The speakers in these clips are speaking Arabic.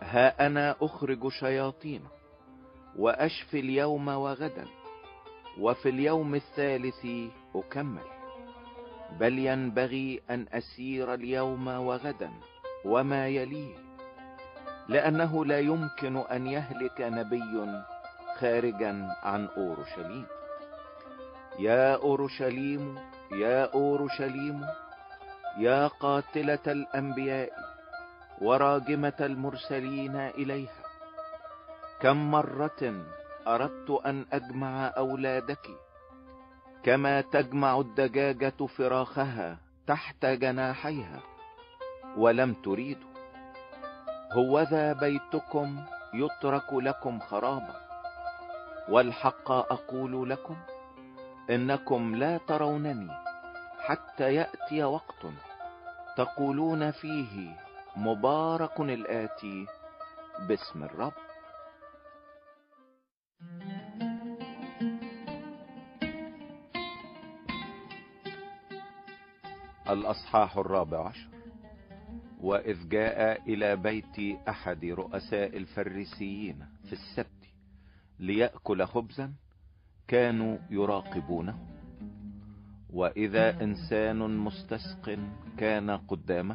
ها أنا أخرج شياطين وأشفي اليوم وغدا، وفي اليوم الثالث أكمل. بل ينبغي أن أسير اليوم وغدا وما يليه، لأنه لا يمكن أن يهلك نبي خارجا عن أورشليم. يا أورشليم يا أورشليم، يا قاتلة الأنبياء وراجمة المرسلين إليها، كم مرة أردت أن أجمع أولادك كما تجمع الدجاجة فراخها تحت جناحيها، ولم تريدوا. هوذا بيتكم يترك لكم خرابا، والحق أقول لكم إنكم لا ترونني حتى يأتي وقت تقولون فيه مبارك الآتي باسم الرب. الأصحاح 14. وإذ جاء إلى بيت أحد رؤساء الفريسيين في السبت ليأكل خبزا، كانوا يراقبونه. وإذا إنسان مستسق كان قدامه،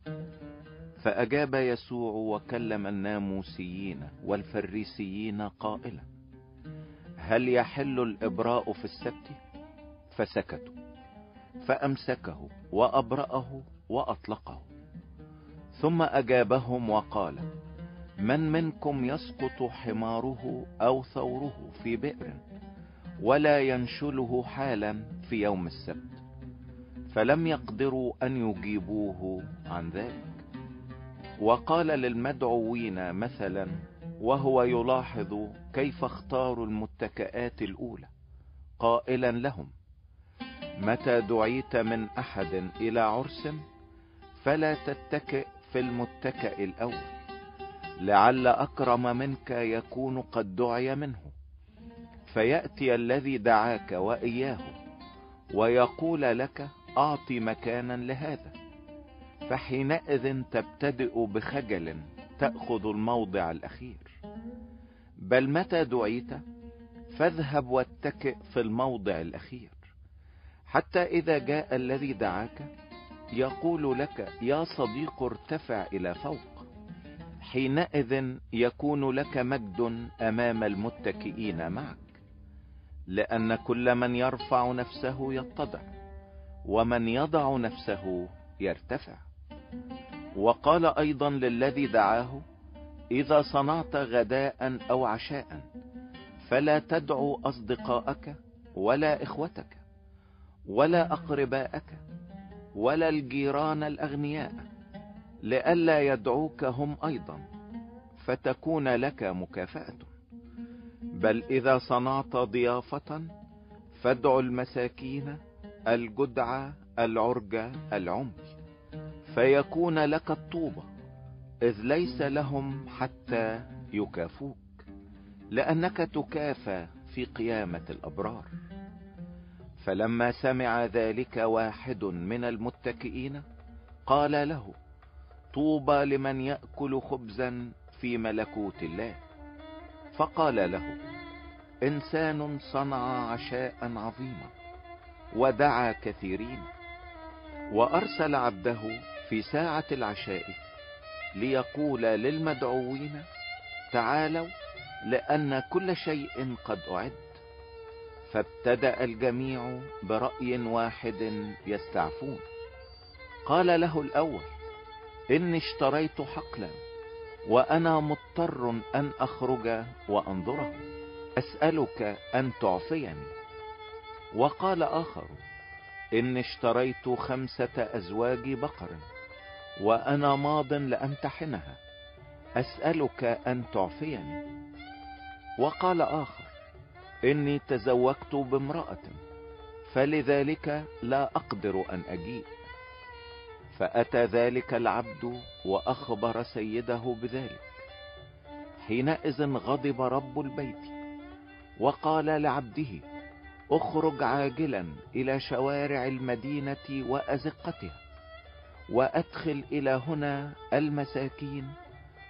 فأجاب يسوع وكلم الناموسيين والفريسيين قائلا: هل يحل الإبراء في السبت؟ فسكتوا. فأمسكه وأبرأه وأطلقه. ثم أجابهم وقال: من منكم يسقط حماره أو ثوره في بئر ولا ينشله حالا في يوم السبت؟ فلم يقدروا أن يجيبوه عن ذلك. وقال للمدعوين مثلا وهو يلاحظ كيف اختاروا المتكئات الأولى، قائلا لهم: متى دعيت من أحد إلى عرس فلا تتكئ في المتكئ الأول، لعل أكرم منك يكون قد دعي منه، فيأتي الذي دعاك وإياه ويقول لك: أعطي مكانا لهذا، فحينئذ تبتدئ بخجل تأخذ الموضع الأخير. بل متى دعيت فاذهب واتكئ في الموضع الأخير، حتى إذا جاء الذي دعاك يقول لك: يا صديق ارتفع إلى فوق، حينئذ يكون لك مجد أمام المتكئين معك. لأن كل من يرفع نفسه يتضع، ومن يضع نفسه يرتفع. وقال أيضا للذي دعاه: إذا صنعت غداء أو عشاء فلا تدعو أصدقاءك ولا إخوتك ولا أقرباءك ولا الجيران الأغنياء، لئلا يدعوك هم أيضا فتكون لك مكافأة. بل إذا صنعت ضيافة فادع المساكين الجدع العرج العمي، فيكون لك الطوبة، إذ ليس لهم حتى يكافوك، لأنك تكافى في قيامة الأبرار. فلما سمع ذلك واحد من المتكئين قال له: طوبى لمن يأكل خبزا في ملكوت الله. فقال له: إنسان صنع عشاء عظيما ودعا كثيرين، وأرسل عبده في ساعة العشاء ليقول للمدعوين: تعالوا، لأن كل شيء قد أعد. فابتدأ الجميع برأي واحد يستعفون. قال له الأول: إني اشتريت حقلا وأنا مضطر أن أخرج وأنظره، أسألك أن تعفيني. وقال آخر: إني اشتريت 5 أزواج بقر وأنا ماض لأمتحنها، أسألك أن تعفيني. وقال آخر: إني تزوجت بامرأة فلذلك لا أقدر أن أجيء. فأتى ذلك العبد وأخبر سيده بذلك. حينئذ غضب رب البيت وقال لعبده: اخرج عاجلا إلى شوارع المدينة وأزقتها، وأدخل إلى هنا المساكين